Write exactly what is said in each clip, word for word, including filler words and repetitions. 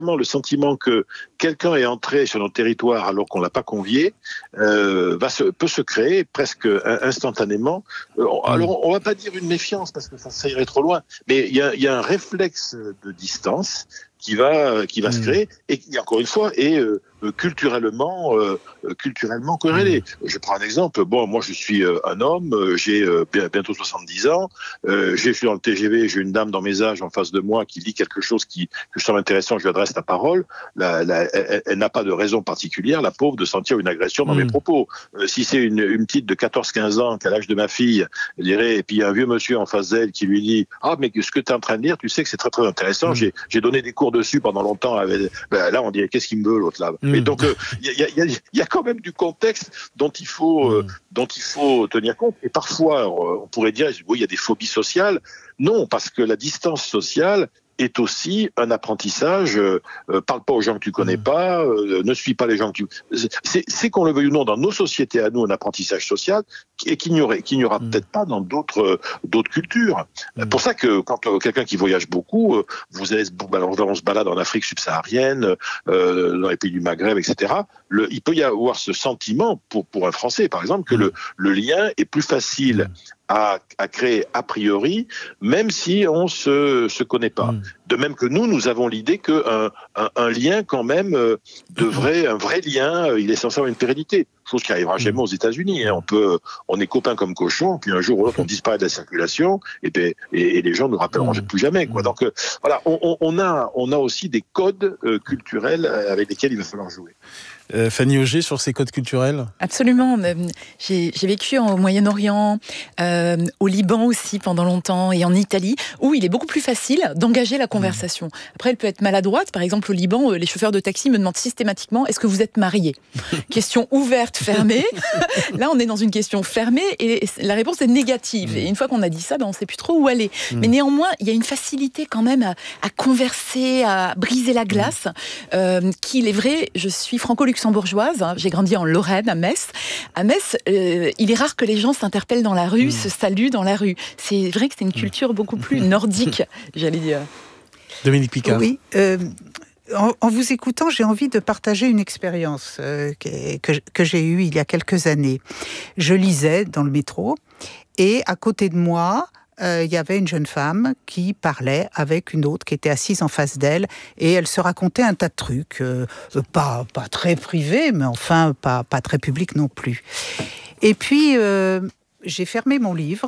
le sentiment que quelqu'un est entré sur notre territoire alors qu'on l'a pas convié euh, va se, peut se créer presque instantanément. Alors on va pas dire une méfiance parce que ça, ça irait trop loin, mais il y a, y a un réflexe de distance qui va qui va mmh. se créer et qui encore une fois est euh, culturellement euh, culturellement corrélé. Mmh. Je prends un exemple. Bon, moi je suis euh, un homme, euh, j'ai euh, bientôt soixante-dix ans, euh, je suis dans le T G V, j'ai une dame dans mes âges en face de moi qui lit quelque chose qui que je trouve intéressant, je lui adresse la parole. La, la, elle, elle n'a pas de raison particulière, la pauvre, de sentir une agression dans mmh. mes propos. Euh, si c'est une, une petite de quatorze quinze ans qui a l'âge de ma fille, elle dirait, et puis il y a un vieux monsieur en face d'elle qui lui dit ah mais ce que tu es en train de lire, tu sais que c'est très très intéressant. Mmh. J'ai j'ai donné des cours dessus pendant longtemps. Avec, ben là on dirait qu'est-ce qu'il me veut l'autre là. Mmh. Et donc il euh, y, y, y, y a quand même du contexte dont il faut mmh. euh, dont il faut tenir compte. Et parfois on pourrait dire oui il y a des phobies sociales. Non, parce que la distance sociale est aussi un apprentissage. Euh, parle pas aux gens que tu connais mmh. pas, euh, ne suis pas les gens que tu... C'est, c'est qu'on le veuille ou non, dans nos sociétés à nous, un apprentissage social et qu'il n'y aurait, qu'il n'y aura mmh. peut-être pas dans d'autres, d'autres cultures. Mmh. Pour ça que quand euh, quelqu'un qui voyage beaucoup, euh, vous allez, alors, on se balade en Afrique subsaharienne, euh, dans les pays du Maghreb, et cetera. Le, il peut y avoir ce sentiment, pour, pour un Français par exemple, que mmh. le, le lien est plus facile mmh. À, à créer a priori, même si on se se connaît pas. Mmh. De même que nous, nous avons l'idée que un, un, un lien quand même euh, devrait, un vrai lien, euh, il est censé avoir une pérennité. Chose qui arrivera jamais aux États-Unis. Hein. On peut, on est copains comme cochons, puis un jour ou l'autre on disparaît de la circulation, et, et, et les gens ne nous rappelleront plus jamais. Quoi. Donc euh, voilà, on, on, on a, on a aussi des codes euh, culturels avec lesquels il va falloir jouer. Euh, Fanny Auger, sur ces codes culturels ? Absolument. J'ai, j'ai vécu au Moyen-Orient, euh, au Liban aussi pendant longtemps, et en Italie, où il est beaucoup plus facile d'engager la conversation. Après, elle peut être maladroite. Par exemple, au Liban, les chauffeurs de taxi me demandent systématiquement « Est-ce que vous êtes marié ?» Question ouverte, fermée. Là, on est dans une question fermée, et la réponse est négative. Et une fois qu'on a dit ça, ben, on ne sait plus trop où aller. Mmh. Mais néanmoins, il y a une facilité quand même à, à converser, à briser la glace, euh, qu'il est vrai, je suis franco-luxembourgeoise, Luxembourgeoise, j'ai grandi en Lorraine, à Metz. À Metz, euh, il est rare que les gens s'interpellent dans la rue, mmh. se saluent dans la rue. C'est vrai que c'est une culture beaucoup plus nordique, j'allais dire. Dominique Picard. Oui, euh, en, en vous écoutant, j'ai envie de partager une expérience euh, que, que, que j'ai eue il y a quelques années. Je lisais dans le métro, et à côté de moi, il euh, y avait une jeune femme qui parlait avec une autre qui était assise en face d'elle, et elle se racontait un tas de trucs, euh, pas, pas très privés, mais enfin pas, pas très publics non plus. Et puis, euh, j'ai fermé mon livre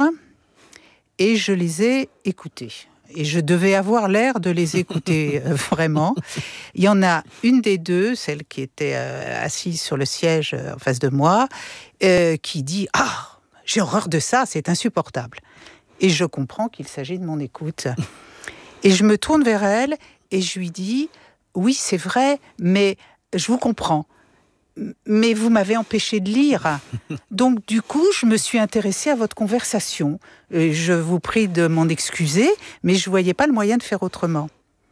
et je les ai écoutés. Et je devais avoir l'air de les écouter euh, vraiment. Il y en a une des deux, celle qui était euh, assise sur le siège euh, en face de moi, euh, qui dit « Ah, j'ai horreur de ça, c'est insupportable ». Et je comprends qu'il s'agit de mon écoute. Et je me tourne vers elle et je lui dis « Oui, c'est vrai, mais je vous comprends. Mais vous m'avez empêché de lire. Donc, du coup, je me suis intéressée à votre conversation. Et je vous prie de m'en excuser, mais je ne voyais pas le moyen de faire autrement. »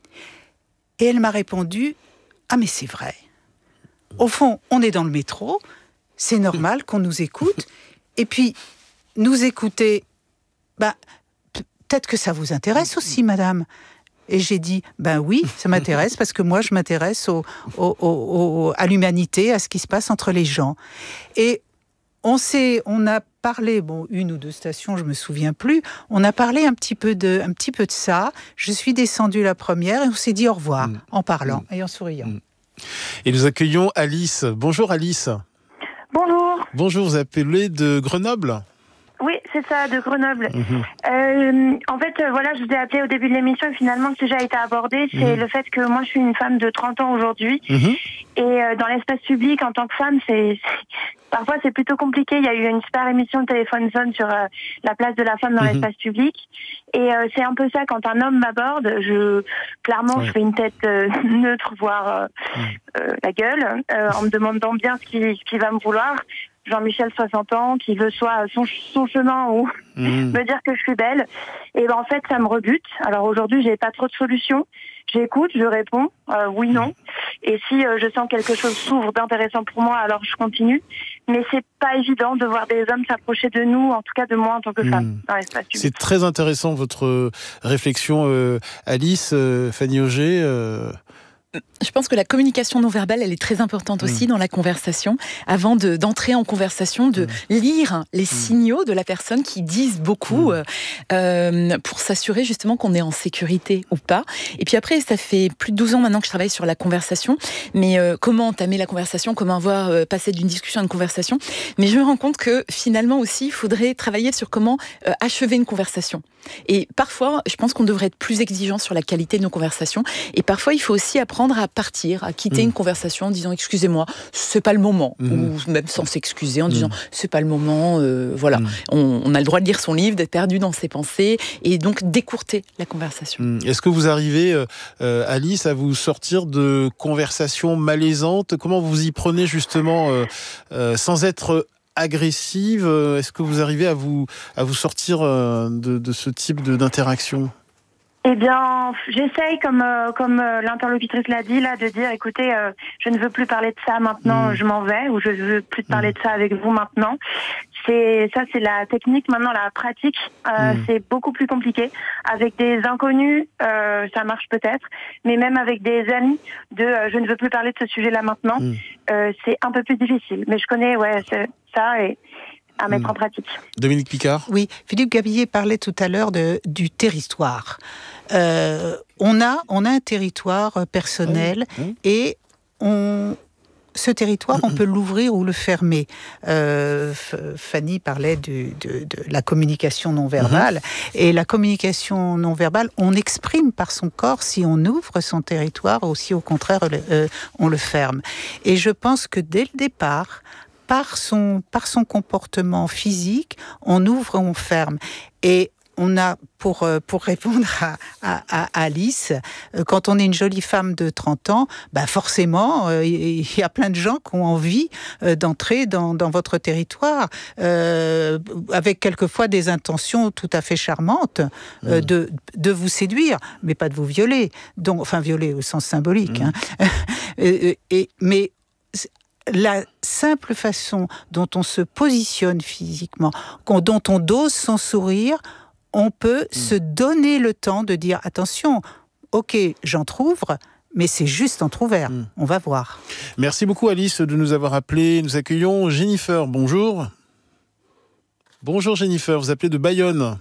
Et elle m'a répondu « Ah, mais c'est vrai. Au fond, on est dans le métro, c'est normal qu'on nous écoute. Et puis, nous écouter... Ben, peut-être que ça vous intéresse aussi, madame. » Et j'ai dit, ben oui, ça m'intéresse, parce que moi, je m'intéresse au, au, au, au, à l'humanité, à ce qui se passe entre les gens. Et on s'est, on a parlé, bon, une ou deux stations, je me souviens plus, on a parlé un petit peu de, un petit peu de ça. Je suis descendue la première et on s'est dit au revoir, mmh. en parlant mmh. et en souriant. Mmh. Et nous accueillons Alice. Bonjour Alice. Bonjour. Bonjour, vous appelez de Grenoble ? Oui, c'est ça, de Grenoble. Mmh. Euh, en fait, euh, voilà, je vous ai appelé au début de l'émission et finalement, le sujet a été abordé. C'est mmh. le fait que moi, je suis une femme de trente ans aujourd'hui. Mmh. Et euh, dans l'espace public, en tant que femme, c'est, c'est... parfois, c'est plutôt compliqué. Il y a eu une super émission de Téléphone Zone sur euh, la place de la femme dans mmh. l'espace public. Et euh, c'est un peu ça, quand un homme m'aborde, je clairement, ouais. je fais une tête euh, neutre, voire euh, mmh. euh, la gueule, euh, en me demandant bien ce qu'il, ce qu'il va me vouloir. Jean-Michel, soixante ans, qui veut soit son, son chemin ou mmh. me dire que je suis belle. Et ben en fait, ça me rebute. Alors aujourd'hui, j'ai pas trop de solutions. J'écoute, je réponds, euh, oui, non. Et si euh, je sens quelque chose s'ouvre d'intéressant pour moi, alors je continue. Mais c'est pas évident de voir des hommes s'approcher de nous, en tout cas de moi en tant que femme, mmh. dans l'espace public. C'est très intéressant votre réflexion, euh, Alice, euh, Fanny Auger. Euh... Je pense que la communication non verbale, elle est très importante aussi mmh. dans la conversation. Avant de, d'entrer en conversation, de mmh. lire les mmh. signaux de la personne qui disent beaucoup mmh. euh, pour s'assurer justement qu'on est en sécurité ou pas. Et puis après, ça fait plus de douze ans maintenant que je travaille sur la conversation. Mais euh, comment entamer la conversation, comment avoir euh, passé d'une discussion à une conversation. Mais je me rends compte que finalement aussi, il faudrait travailler sur comment euh, achever une conversation. Et parfois, je pense qu'on devrait être plus exigeant sur la qualité de nos conversations. Et parfois, il faut aussi apprendre à partir, à quitter mmh. une conversation en disant « excusez-moi, c'est pas le moment mmh. ». Ou même sans s'excuser en disant mmh. « c'est pas le moment euh, ». Voilà, mmh. on, on a le droit de lire son livre, d'être perdu dans ses pensées et donc d'écourter la conversation. Mmh. Est-ce que vous arrivez, euh, Alice, à vous sortir de conversations malaisantes ? Comment vous y prenez justement euh, euh, sans être agressive ? Est-ce que vous arrivez à vous, à vous sortir de, de ce type de, d'interaction ? Eh bien, j'essaye, comme euh, comme euh, l'interlocutrice l'a dit, là, de dire, écoutez, euh, je ne veux plus parler de ça maintenant, mmh. je m'en vais, ou je veux plus parler de ça avec vous maintenant. C'est ça, c'est la technique. Maintenant, la pratique, euh, mmh. c'est beaucoup plus compliqué. Avec des inconnus, euh, ça marche peut-être, mais même avec des amis, de euh, je ne veux plus parler de ce sujet-là maintenant, mmh. euh, c'est un peu plus difficile. Mais je connais, ouais, c'est ça et à mettre mmh. en pratique. Dominique Picard ? Oui, Philippe Gabillet parlait tout à l'heure de, du territoire. Euh, on, a, on a un territoire personnel mmh. Mmh. et on, ce territoire, mmh. on peut l'ouvrir ou le fermer. Euh, F- Fanny parlait du, de, de la communication non verbale. Mmh. Et la communication non verbale, on exprime par son corps si on ouvre son territoire ou si au contraire euh, on le ferme. Et je pense que dès le départ, Par son, par son comportement physique, on ouvre, on ferme. Et on a, pour, pour répondre à, à, à Alice, quand on est une jolie femme de trente ans, bah forcément, il euh, y a plein de gens qui ont envie euh, d'entrer dans, dans votre territoire, euh, avec quelquefois des intentions tout à fait charmantes, euh, mmh. de, de vous séduire, mais pas de vous violer. Donc, enfin, violer au sens symbolique. Mmh. Hein. et, et, mais la simple façon dont on se positionne physiquement, dont on dose son sourire, on peut mmh. se donner le temps de dire attention, ok, j'entrouvre, mais c'est juste entrouvert. Mmh. On va voir. Merci beaucoup Alice de nous avoir appelés. Nous accueillons Jennifer. Bonjour. Bonjour Jennifer, vous appelez de Bayonne.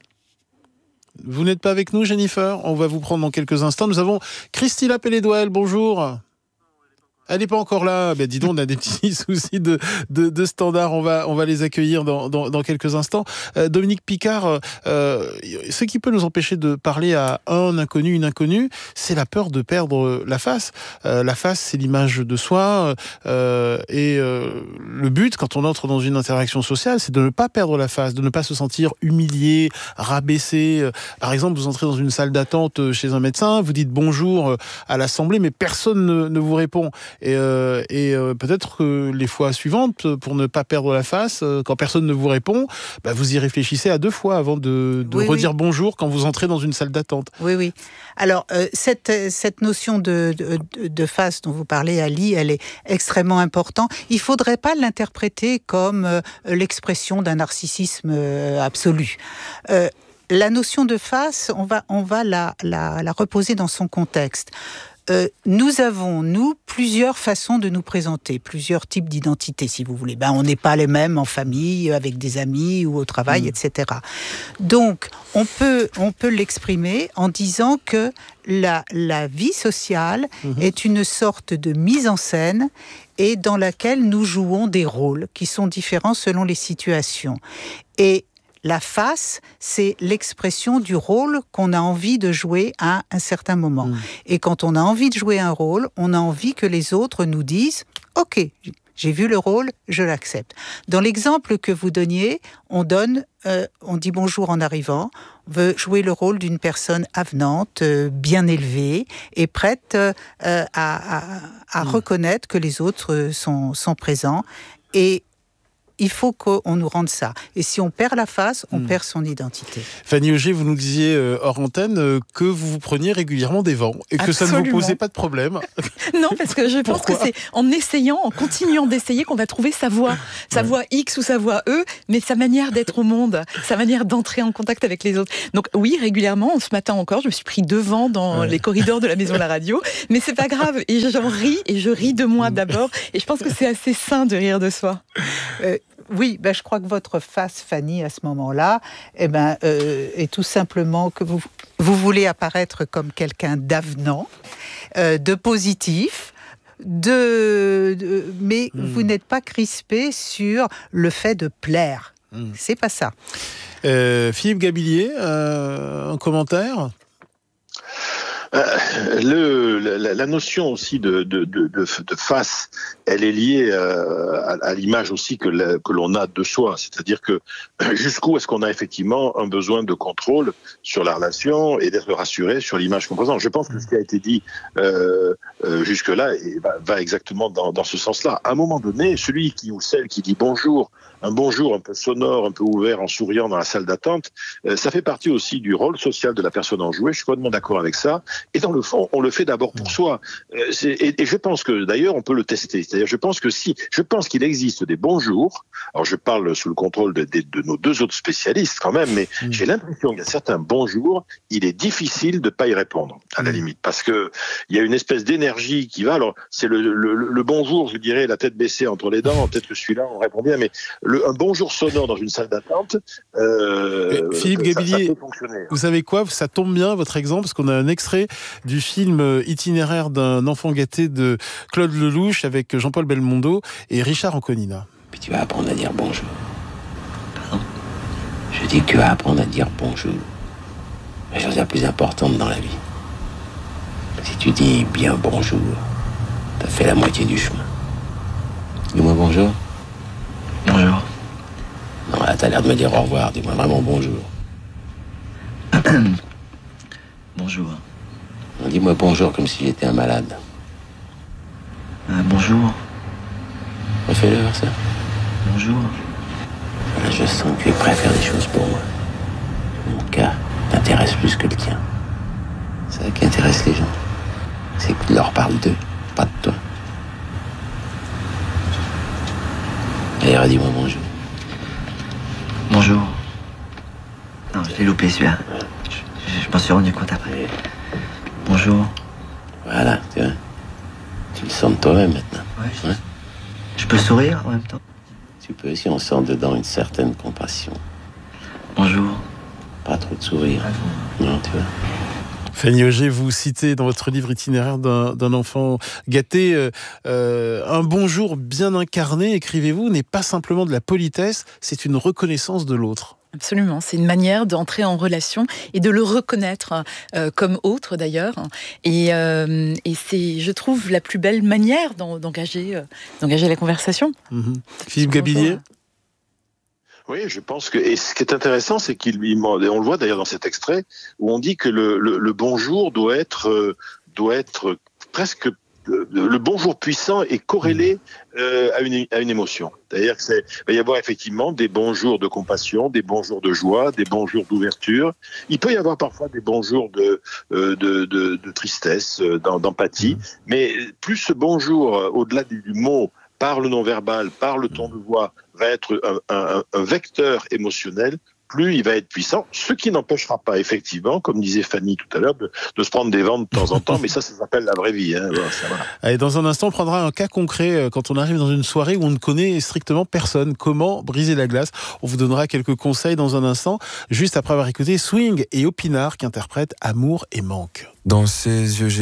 Vous n'êtes pas avec nous Jennifer ? On va vous prendre dans quelques instants. Nous avons Christilla Pelledouel. Bonjour. Elle n'est pas encore là. Ben dis donc, on a des petits soucis de, de, de standard. On va, on va les accueillir dans, dans, dans quelques instants. Euh, Dominique Picard, euh, ce qui peut nous empêcher de parler à un inconnu, une inconnue, c'est la peur de perdre la face. Euh, la face, c'est l'image de soi. Euh, et euh, le but, quand on entre dans une interaction sociale, c'est de ne pas perdre la face, de ne pas se sentir humilié, rabaissé. Par exemple, vous entrez dans une salle d'attente chez un médecin, vous dites bonjour à l'assemblée, mais personne ne, ne vous répond. Et, euh, et euh, peut-être que les fois suivantes, pour ne pas perdre la face, euh, quand personne ne vous répond, bah, vous y réfléchissez à deux fois avant de, de oui, redire oui. bonjour quand vous entrez dans une salle d'attente. Oui, oui. Alors, euh, cette, cette notion de, de, de face dont vous parlez, Ali, elle est extrêmement importante. Il ne faudrait pas l'interpréter comme euh, l'expression d'un narcissisme euh, absolu. Euh, la notion de face, on va, on va la, la, la reposer dans son contexte. Euh, nous avons, nous, plusieurs façons de nous présenter, plusieurs types d'identité, si vous voulez. Ben, on n'est pas les mêmes en famille, avec des amis ou au travail, mmh. et cetera. Donc, on peut, on peut l'exprimer en disant que la, la vie sociale mmh. est une sorte de mise en scène et dans laquelle nous jouons des rôles qui sont différents selon les situations. Et la face, c'est l'expression du rôle qu'on a envie de jouer à un certain moment. Mmh. Et quand on a envie de jouer un rôle, on a envie que les autres nous disent « Ok, j'ai vu le rôle, je l'accepte ». Dans l'exemple que vous donniez, on donne, euh, on dit bonjour en arrivant, on veut jouer le rôle d'une personne avenante, euh, bien élevée et prête euh, à, à, à mmh. reconnaître que les autres sont, sont présents. Et il faut qu'on nous rende ça. Et si on perd la face, on mmh. perd son identité. Fanny Auger, vous nous disiez euh, hors antenne euh, que vous vous preniez régulièrement des vents et que Absolument. Ça ne vous posait pas de problème. Non, parce que je pense que c'est en essayant, en continuant d'essayer qu'on va trouver sa voix, sa ouais. voix X ou sa voix E, mais sa manière d'être au monde, sa manière d'entrer en contact avec les autres. Donc oui, régulièrement, ce matin encore, je me suis pris deux vents dans ouais. les corridors de la maison de la radio, mais c'est pas grave. Et j'en ris, et je ris de moi d'abord, et je pense que c'est assez sain de rire de soi. Euh, oui, ben, je crois que votre face, Fanny, à ce moment-là, eh ben, euh, est tout simplement que vous, vous voulez apparaître comme quelqu'un d'avenant, euh, de positif, de, de, mais mmh. vous n'êtes pas crispé sur le fait de plaire. Mmh. C'est pas ça. Euh, Philippe Gabillier, euh, un commentaire ? Euh, le, la, la notion aussi de, de, de, de, de face, elle est liée euh, à, à l'image aussi que, la, que l'on a de soi. C'est-à-dire que jusqu'où est-ce qu'on a effectivement un besoin de contrôle sur la relation et d'être rassuré sur l'image qu'on présente. Je pense que ce qui a été dit euh, euh, jusque-là va, va exactement dans, dans ce sens-là. À un moment donné, celui qui ou celle qui dit bonjour, un bonjour un peu sonore, un peu ouvert, en souriant dans la salle d'attente, euh, ça fait partie aussi du rôle social de la personne enjouée. Je suis complètement d'accord avec ça. Et dans le fond, on le fait d'abord pour soi. Euh, c'est, et, et je pense que, d'ailleurs, on peut le tester. C'est-à-dire, je pense que si, je pense qu'il existe des bonjours. Alors, je parle sous le contrôle de, de, de nos deux autres spécialistes quand même, mais mmh. j'ai l'impression qu'il y a certains bonjours, il est difficile de pas y répondre, à la limite, parce que il y a une espèce d'énergie qui va. Alors, c'est le, le, le bonjour, je dirais, la tête baissée entre les dents. Peut-être que celui-là, on répond bien, mais le, un bonjour sonore dans une salle d'attente, euh, Philippe ça, Gabillier, ça peut fonctionner. Vous savez quoi, ça tombe bien votre exemple, parce qu'on a un extrait du film Itinéraire d'un enfant gâté de Claude Lelouch avec Jean-Paul Belmondo et Richard Anconina. Puis tu vas apprendre à dire bonjour. Pardon ? Je dis que tu vas apprendre à dire bonjour. La chose la plus importante dans la vie. Si tu dis bien bonjour, t'as fait la moitié du chemin. Dis-moi bonjour. Bonjour. Non, là, t'as l'air de me dire au revoir. Dis-moi vraiment bonjour. Bonjour. Non, dis-moi bonjour comme si j'étais un malade. Euh, bonjour. Refais-le, voir ça. Bonjour. Là, je sens que tu es prêt à faire des choses pour moi. Mon cas t'intéresse plus que le tien. C'est ça qui intéresse les gens. C'est que tu leur parles d'eux, pas de toi. D'ailleurs, dis-moi bonjour. Bonjour. Non, je l'ai loupé celui-là. Je, je, je m'en suis rendu compte après. Bonjour. Voilà, tu vois. Tu le sens de toi-même maintenant. Ouais, je, ouais. je peux sourire en même temps. Tu peux si on sent dedans une certaine compassion. Bonjour. Pas trop de sourire. Ah, non, tu vois. Fanny Auger, vous citez dans votre livre Itinéraire d'un, d'un enfant gâté, euh, euh, un bonjour bien incarné, écrivez-vous, n'est pas simplement de la politesse, c'est une reconnaissance de l'autre. Absolument, c'est une manière d'entrer en relation et de le reconnaître euh, comme autre d'ailleurs. Et, euh, et c'est, je trouve, la plus belle manière d'engager, euh, d'engager la conversation. Mmh. Philippe Gabillier. Oui, je pense que, et ce qui est intéressant, c'est qu'il, et on le voit d'ailleurs dans cet extrait, où on dit que le, le, le bonjour doit être, euh, doit être presque, le, le bonjour puissant est corrélé euh, à une, à une émotion. C'est-à-dire que c'est, il va y avoir effectivement des bonjours de compassion, des bonjours de joie, des bonjours d'ouverture. Il peut y avoir parfois des bonjours de, euh, de, de, de tristesse, d'empathie, mais plus ce bonjour, au-delà du, du mot, par le non-verbal, par le ton de voix, va être un, un, un vecteur émotionnel, plus il va être puissant, ce qui n'empêchera pas, effectivement, comme disait Fanny tout à l'heure, de, de se prendre des vents de temps en temps, mais ça, ça s'appelle la vraie vie. Hein. Voilà, ça, voilà. Allez, dans un instant, on prendra un cas concret quand on arrive dans une soirée où on ne connaît strictement personne. Comment briser la glace ? On vous donnera quelques conseils dans un instant, juste après avoir écouté Swing et Opinard qui interprètent Amour et Manque. Dans ses yeux, j'ai